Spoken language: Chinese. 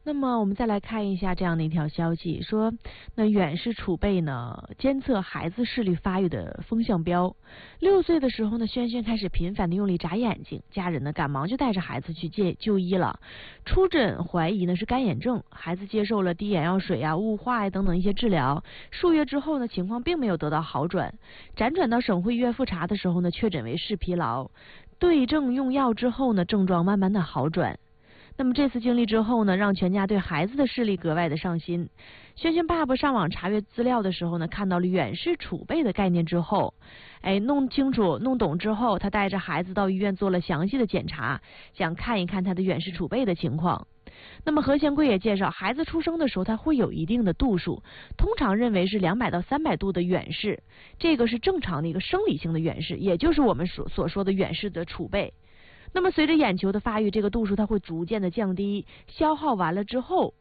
那么我们再来看一下这样的一条消息，说那远视储备呢，监测孩子视力发育的风向标。6岁的时候呢，轩轩开始频繁的用力眨眼睛，家人呢赶忙就带着孩子去就医了。初诊怀疑呢是干眼症，孩子接受了滴眼药水啊、雾化呀等等一些治疗。数月之后呢，情况并没有得到好转，辗转到省会医院复查的时候呢，确诊为视疲劳。对症用药之后呢，症状慢慢的好转。那么这次经历之后呢，让全家对孩子的视力格外的上心。轩轩爸爸上网查阅资料的时候呢，看到了远视储备的概念之后，弄清楚弄懂之后，他带着孩子到医院做了详细的检查，想看一看他的远视储备的情况。那么何贤贵也介绍，孩子出生的时候他会有一定的度数，通常认为是200到300度的远视，这个是正常的一个生理性的远视，也就是我们所说的远视的储备。那么随着眼球的发育，这个度数它会逐渐的降低，消耗完了之后，